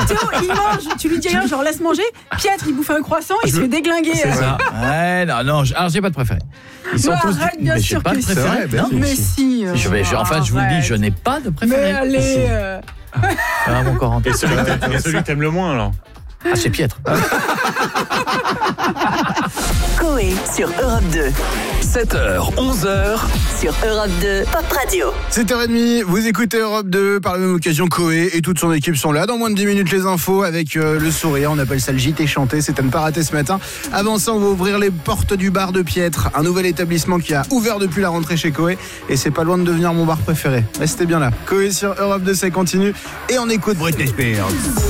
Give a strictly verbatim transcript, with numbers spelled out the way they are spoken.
Théo, il mange, tu lui dis rien, genre laisse manger. Pietre, il bouffe un croissant, il se fait déglinguer. C'est ça. Ouais, non, non, alors j'ai pas de préféré. Ils sont mais tous. arrête, bien mais sûr j'ai pas que de préféré. c'est vrai, Non, mais si. je vais, je, enfin, je vous le dis, je n'ai pas de préféré. Mais allez. Euh... Ah, mon corps. Et celui que t'aimes le moins alors? Ah, c'est Pietre. Coé sur Europe deux. sept heures, onze heures. Sur Europe deux, Pop Radio. sept heures trente, vous écoutez Europe deux, par la même occasion Coé et toute son équipe sont là. Dans moins de dix minutes, les infos avec euh, le sourire, on appelle ça le J T chanté, c'est à ne pas rater ce matin. Avant ça, on va ouvrir les portes du bar de Pietre, un nouvel établissement qui a ouvert depuis la rentrée chez Coé et c'est pas loin de devenir mon bar préféré. Restez bien là. Coé sur Europe deux, ça continue et on écoute Britney Spears.